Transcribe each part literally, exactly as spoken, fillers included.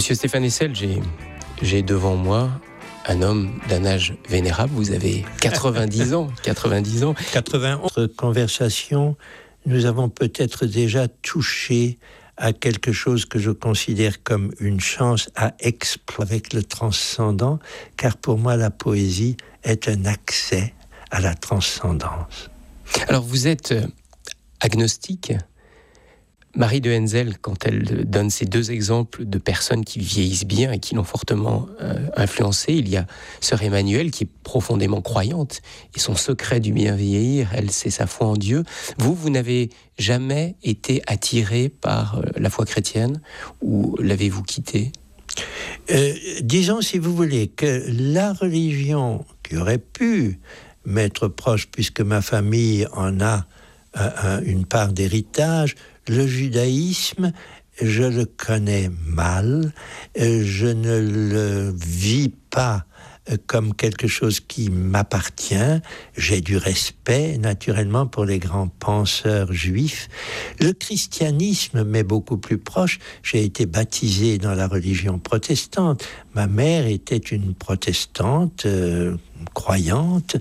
Monsieur Stéphane Hessel, j'ai, j'ai devant moi un homme d'un âge vénérable. Vous avez quatre-vingt-dix ans. quatre-vingt-dix ans. quatre-vingt-onze. Notre conversation, nous avons peut-être déjà touché à quelque chose que je considère comme une chance à explorer avec le transcendant, car pour moi, la poésie est un accès à la transcendance. Alors, vous êtes agnostique. Marie de Hendzel, quand elle donne ces deux exemples de personnes qui vieillissent bien et qui l'ont fortement euh, influencée, il y a sœur Emmanuelle qui est profondément croyante, et son secret du bien vieillir, elle, c'est sa foi en Dieu. Vous, vous n'avez jamais été attiré par euh, la foi chrétienne, ou l'avez-vous quittée ? euh, Disons, si vous voulez, que la religion qui aurait pu m'être proche, puisque ma famille en a euh, une part d'héritage, le judaïsme, je le connais mal, je ne le vis pas comme quelque chose qui m'appartient. J'ai du respect, naturellement, pour les grands penseurs juifs. Le christianisme m'est beaucoup plus proche. J'ai été baptisé dans la religion protestante. Ma mère était une protestante euh, croyante,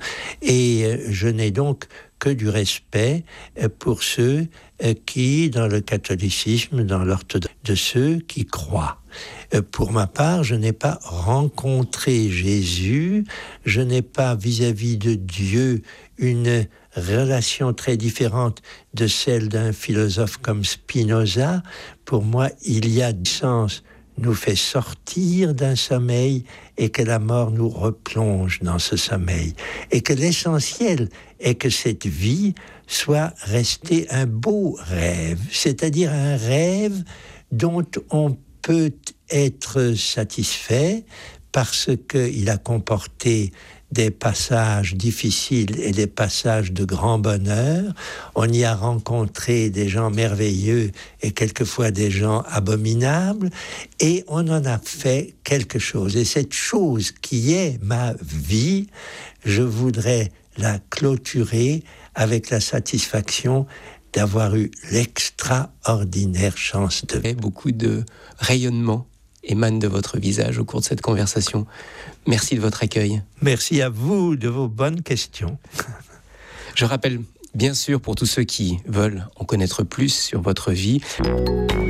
et je n'ai donc que du respect pour ceux qui, dans le catholicisme, dans l'orthodoxie, de ceux qui croient. Pour ma part, je n'ai pas rencontré Jésus, je n'ai pas vis-à-vis de Dieu une relation très différente de celle d'un philosophe comme Spinoza. Pour moi, il y a du sens, nous fait sortir d'un sommeil et que la mort nous replonge dans ce sommeil. Et que l'essentiel est que cette vie soit restée un beau rêve, c'est-à-dire un rêve dont on peut être satisfait parce qu'il a comporté des passages difficiles et des passages de grand bonheur. On y a rencontré des gens merveilleux et quelquefois des gens abominables, et on en a fait quelque chose. Et cette chose qui est ma vie, je voudrais la clôturer avec la satisfaction d'avoir eu l'extraordinaire chance de... Et beaucoup de rayonnement émane de votre visage au cours de cette conversation. Merci de votre accueil. Merci à vous de vos bonnes questions. Je rappelle, bien sûr, pour tous ceux qui veulent en connaître plus sur votre vie...